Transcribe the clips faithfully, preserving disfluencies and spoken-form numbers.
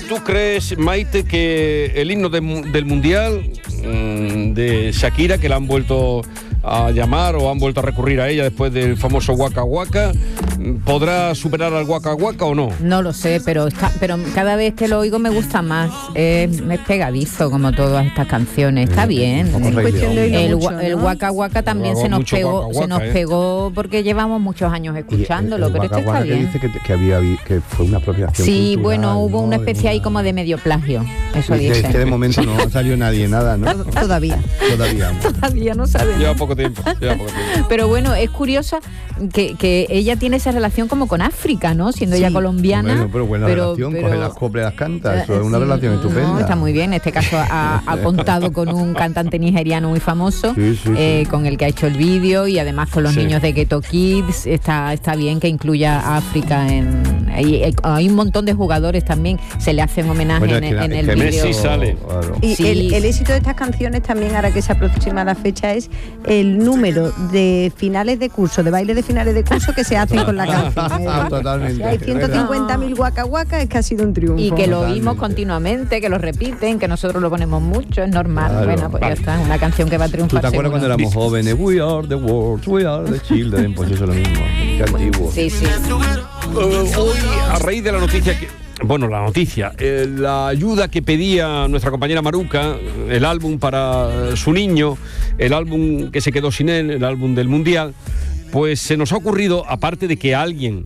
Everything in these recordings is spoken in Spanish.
¿tú crees, Maite, que el himno de, del Mundial mmm, de Shakira, que la han vuelto a llamar o han vuelto a recurrir a ella después del famoso Waka Waka, podrá superar al Waka Waka o no? No lo sé, pero está, pero cada vez que lo oigo me gusta más. Es, es pegadizo como todas estas canciones. Está bien. Es cuestión de oírlo el, mucho, ¿no? el Waka Waka también se nos pegó, waka, se nos ¿eh? pegó porque llevamos muchos años escuchándolo, Y el- el pero este Waka está Waka bien. que dice que, que había que fue una apropiación Sí, cultural, bueno, hubo ¿no? una De especie ahí una- como de medio plagio. Eso Sí, es que de dice. momento no salió nadie nada, ¿no? Todavía. Todavía. ¿no? Todavía no sabe. Lleva poco tiempo, lleva poco tiempo. Pero bueno, es curiosa que, que ella tiene esa relación como con África, ¿no? Siendo Sí. ella colombiana. Bueno, pero buena relación, coge las coplas y las canta, eso es una Sí, relación estupenda. no, está muy bien. En este caso ha, ha contado con un cantante nigeriano muy famoso, Sí, sí, sí. eh, con el que ha hecho el vídeo, y además con los Sí. niños de Ghetto Kids. Está, está bien que incluya a África en... Hay, hay un montón de jugadores también, se le hacen homenaje Bueno, en, es que la- en es el que vídeo. Messi sale. Claro. Y Sí. el, el éxito de estas canciones también, ahora que se aproxima la fecha, es el número de finales de curso, de baile de finales de curso que se hacen con la canción. ¿eh? Totalmente. Si hay ciento cincuenta mil Waka Waka, es que ha sido un triunfo. Y que lo Totalmente. oímos continuamente, que lo repiten, que nosotros lo ponemos mucho, es normal. Claro. Bueno, pues Vale. ya está, una canción que va a ¿Tú triunfar. te acuerdas cuando seguro. éramos jóvenes? We are the world, we are the children. Pues eso es lo mismo. Qué antiguo. Sí, sí. Eh, hoy, a raíz de la noticia que... Bueno, la noticia, eh, la ayuda que pedía nuestra compañera Maruca, el álbum para su niño, el álbum que se quedó sin él, el álbum del Mundial, pues se nos ha ocurrido, aparte de que alguien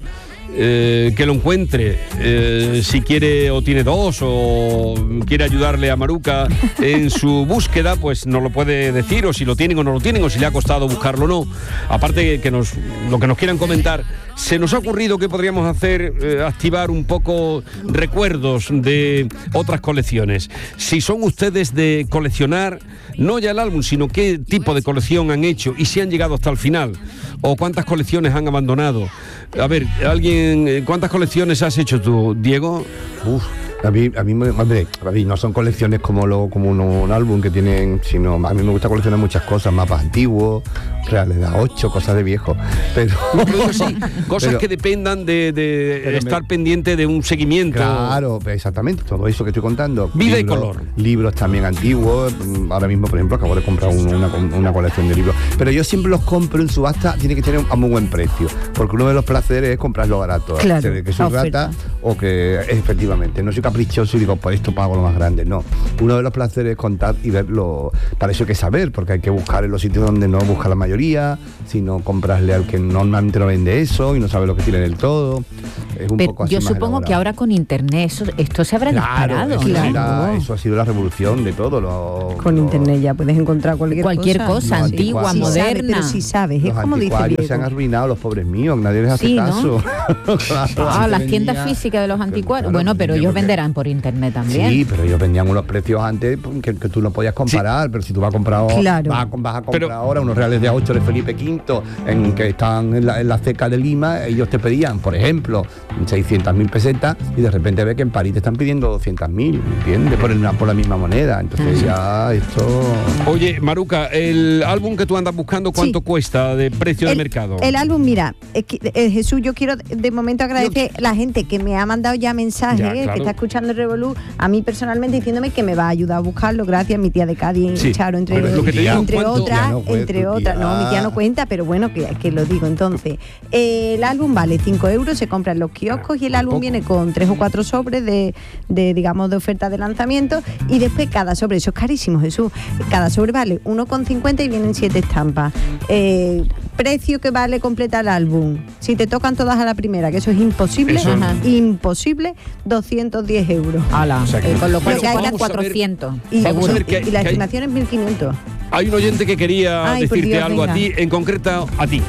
eh, que lo encuentre, eh, si quiere o tiene dos o quiere ayudarle a Maruca en su búsqueda, pues nos lo puede decir, o si lo tienen o no lo tienen, o si le ha costado buscarlo o no. Aparte que nos, lo que nos quieran comentar, se nos ha ocurrido que podríamos hacer, eh, activar un poco recuerdos de otras colecciones. Si son ustedes de coleccionar, no ya el álbum, sino qué tipo de colección han hecho y si han llegado hasta el final, o cuántas colecciones han abandonado. A ver, alguien, eh, ¿cuántas colecciones has hecho tú, Diego? Uf, a mí, a mí, me- hombre, a mí no son colecciones como lo, como un, un álbum que tienen, sino a mí me gusta coleccionar muchas cosas, mapas antiguos, realidad ocho, cosas de viejo, pero Pero sí, cosas pero- que dependan de, de Pero me- estar pendiente de un seguimiento. Claro, pues exactamente, todo eso que estoy contando. Vida y Libros- color. Libros también antiguos. mm, Ahora mismo, por ejemplo, acabo de comprar un- una, una colección de libros. Pero yo siempre los compro en subasta, tiene que tener a muy buen precio. Porque uno de los placeres es comprarlo barato. Claro, Se ve que soy oferta. rata o que efectivamente no soy caprichoso y digo, por esto pago lo más grande. No. Uno de los placeres es contar y verlo. Para eso hay que saber, porque hay que buscar en los sitios donde no busca la mayoría, sino comprarle al que normalmente no vende eso y no sabe lo que tiene del todo. Es un Pero poco así yo más supongo elaborado. que ahora con internet eso, esto se habrá disparado, eso, ¿no? es la- eso ha sido la revolución de todo. Lo, Con lo- internet ya puedes encontrar cualquier, Cualquier cosa, Los antigua, anticuarios. Si sabes, moderna. pero si sabes, es Los como dice anticuarios se han Diego. arruinado, los pobres míos, nadie les hace Sí, ¿no? caso. Claro, Ah, antes las tiendas vendía- físicas de los anticuarios. Claro, Bueno, pero vendía ellos porque- venderán por internet también. Sí, pero ellos vendían unos precios antes que, que tú no podías comparar, pero si tú vas a comprar ahora- Claro. vas, a, vas a comprar Pero- ahora unos reales de a ocho de Felipe quinto en que están en la, en la ceca de Lima, ellos te pedían, por ejemplo, seiscientas mil pesetas y de repente ves que en París te están pidiendo doscientas mil, ¿entiendes? Por, el- por la misma moneda. Entonces ya esto... Oye, Maruca, el álbum que tú andas buscando, ¿cuánto Sí. cuesta de precio de el, mercado? el álbum, mira, es que, eh, Jesús, yo quiero de momento agradecer a la gente que me ha mandado ya mensajes, Ya, eh, claro. que está escuchando el Revolú, a mí personalmente diciéndome que me va a ayudar a buscarlo, gracias, mi tía de Cádiz, Sí. Charo, entre, Pero lo que te digo, entre ¿cuánto? otras, Ya no cuenta, entre tu otras, tía. no, mi tía no cuenta, pero bueno, que, que lo digo. Entonces, eh, el álbum vale cinco euros, se compra en los kioscos y el álbum poco. viene con tres o cuatro sobres de, de, digamos, de oferta de lanzamiento y después cada sobre, eso es carísimo, Jesús, cada sobre vale uno con cincuenta y vienen siete estampas. Eh, precio que vale completar el álbum, si te tocan todas a la primera, que eso es imposible, Eso es- ajá, imposible, doscientos diez euros. Ala, O sea que- eh, con lo cual Pero se vamos pagan a ver- cuatrocientos. Y, Vamos a ver que- y la que hay- estimación es mil quinientos. Hay un oyente que quería Ay, por decirte Dios, algo venga. a ti, en concreto a ti.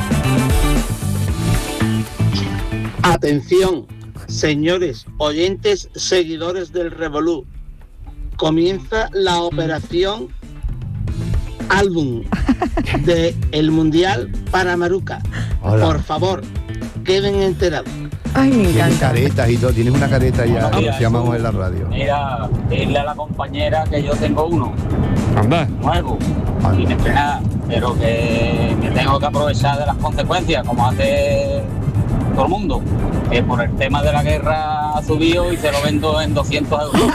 Atención, señores oyentes, seguidores del Revolú. Comienza la operación álbum de el Mundial para Maruca. Hola. Por favor, queden enterados. Ay, me Tienes encanta. caretas y todo, tienes una careta ya, Buenos como días, se llamamos Jesús. en la radio. Mira, dile a la compañera que yo tengo uno Anda. nuevo, Anda. sin estrenar, pero que, que tengo que aprovechar de las consecuencias, como hace todo el mundo. Que por el tema de la guerra ha subido y se lo vendo en doscientos euros.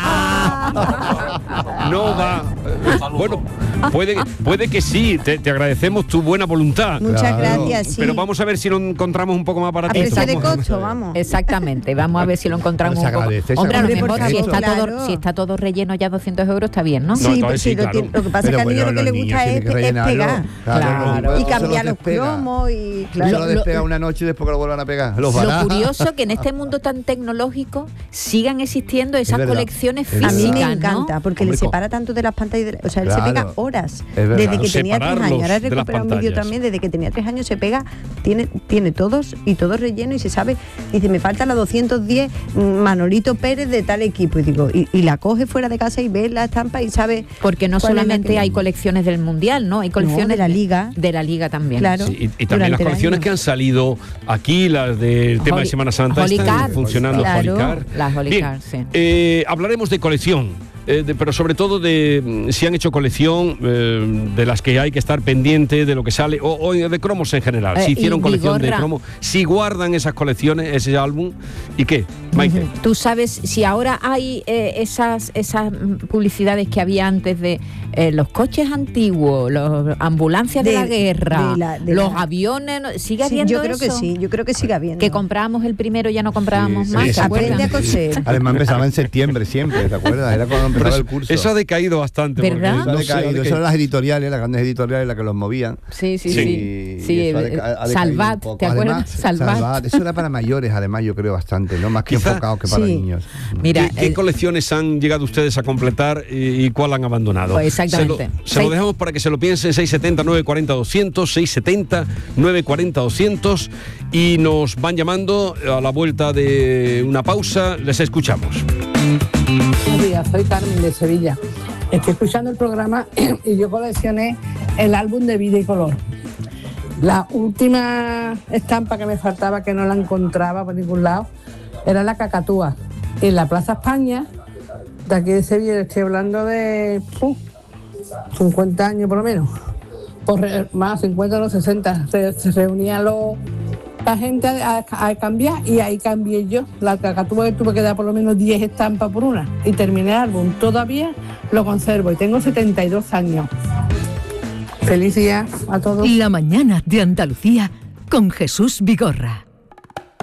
No va. Bueno, puede, puede que sí, te, te agradecemos tu buena voluntad. Muchas Claro. gracias, sí. Pero vamos a ver si lo encontramos un poco más a baratito. precio de Vamos a- costo, vamos. Exactamente, vamos a ver si lo encontramos Se un poco. agradece, se Hombre, a lo agradece. mejor Por si favor, está, todo, claro. si está todo relleno ya doscientos euros está bien, ¿no? No, Sí, entonces pues sí, sí, lo, claro. tiene- lo que pasa es Pero que al niño bueno, lo que le los gusta niños es, tienen que es rellenarlo. pegar. Claro. no, Y eso se cambiar lo los despega. cromos y Eso claro. lo Lo- despega lo- una noche y después que lo vuelvan a pegar. Los Lo baraja. curioso que en este mundo tan tecnológico sigan existiendo esas verdad, colecciones es A mí físicas, me ¿no? encanta, porque Hombre, le co- separa tanto de las pantallas. de la- o sea, él Claro. se pega horas. Es verdad. Desde que tenía tres Separarlos años. Ahora he de las recuperado un vídeo pantallas. también. Desde que tenía tres años se pega, tiene, tiene todos y todo relleno y se sabe. Dice, me falta la doscientos diez Manolito Pérez de tal equipo. Y digo, y, y la coge fuera de casa y ve la estampa y sabe. Porque no cuál es la solamente que- hay colecciones del Mundial, ¿no? Hay colecciones de la Liga. De la Liga también. Claro. Sí, y, y también durante las el colecciones año. que han salido aquí, las del tema de Holy- Semana Santa, Holy están Card, funcionando. claro, Holy Card. las Holy Bien, Card, sí. eh, hablaremos de colección. eh, de- pero sobre todo de mm, si han hecho colección, eh, de las que hay que estar pendiente de lo que sale, o, o de cromos en general. Eh, Si y hicieron colección de Vigorra. cromos, si guardan esas colecciones, ese álbum, ¿y qué? Maite. Ujú. Tú sabes si ahora hay eh, esas esas mm, publicidades que había antes de eh, los coches antiguos, las ambulancias de, De- la guerra, de la- de los la- aviones, ¿no? ¿sigue Sí, habiendo yo creo que eso? sí, yo creo que sigue habiendo. Que comprábamos el primero y ya no comprábamos Sí, más, sí, ¿te sí. acuerdas? Aprende a coser. Además empezaba en septiembre siempre, ¿te acuerdas? Era cuando empezaba el curso. Eso ha decaído bastante. porque ¿Verdad? Eso ha no sé, decaído. ha Eso decaído. eran las editoriales, las grandes editoriales las que los movían. Sí, sí, Sí. sí. Y Sí, eso ha eh, deca- ha decaído un Salvat, poco. ¿te acuerdas? Además, Salvat. Eso era para mayores, además, yo creo bastante, ¿no? Más que Quizá- enfocado que para sí. niños. Mira, ¿Qué, qué el- colecciones han llegado ustedes a completar y, y cuál han abandonado? Pues exactamente. Se lo, se Seis- lo dejamos para que se lo piensen. Seis setenta, nueve cuarenta, doscientos, seis setenta, nueve cuarenta, doscientos, y nos van llamando a la vuelta de una pausa. Les escuchamos. Buenos días, soy Carmen de Sevilla. Estoy escuchando el programa y yo coleccioné el álbum de Vida y Color. La última estampa que me faltaba, que no la encontraba por ningún lado, era la cacatúa. En la Plaza España, de aquí de Sevilla, estoy hablando de uh, cincuenta años por lo menos. Por re- más, cincuenta o no, sesenta. Se, se reunían los... la gente a, a- a cambiar y ahí cambié yo. La cacatúa que tuve que dar por lo menos diez estampas por una y terminé el álbum. Todavía lo conservo y tengo setenta y dos años. Feliz día a todos. La mañana de Andalucía con Jesús Vigorra.